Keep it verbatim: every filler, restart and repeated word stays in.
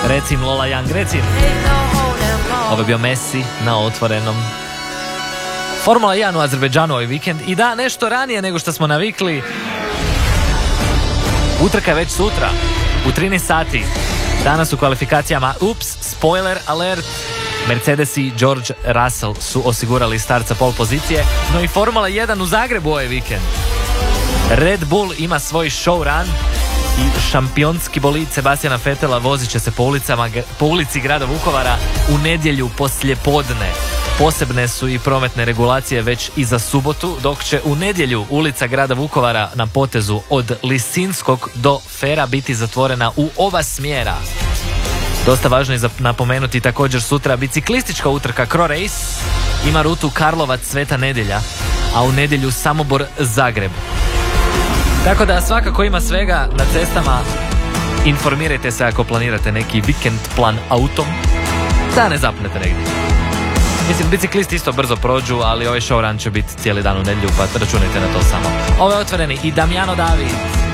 Recim Lola Young, recim. Ovo je bio Messi na otvorenom. Formula jedan u Azerbejdžanu ovaj vikend. I da, nešto ranije nego što smo navikli. Utrka je već sutra u trinaest sati. Danas u kvalifikacijama, ups, spoiler alert, Mercedes i George Russell su osigurali start sa pol pozicije, no i Formula jedan u Zagrebu ovaj vikend. Red Bull ima svoj show run i šampionski bolid Sebastiana Vettela vozit će se po, ulicama, po ulici grada Vukovara u nedjelju poslijepodne. Posebne su i prometne regulacije već i za subotu, dok će u nedjelju ulica grada Vukovara na potezu od Lisinskog do Fera biti zatvorena u oba smjera. Dosta važno je napomenuti također sutra biciklistička utrka Cro Race ima rutu Karlovac Sveta Nedjelja, a u nedjelju Samobor Zagreb. Tako da svakako ima svega na cestama. Informirajte se ako planirate neki vikend plan autom, da ne zapnete negdje. Mislim, biciklisti isto brzo prođu, ali ovaj showrun će biti cijeli dan u nedjelju, pa računajte na to samo. Ovo je Otvoreni i Damjano David.